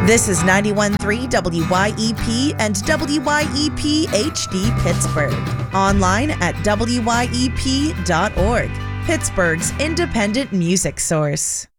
This is 91.3 WYEP and WYEP HD Pittsburgh. Online at wyep.org. Pittsburgh's independent music source.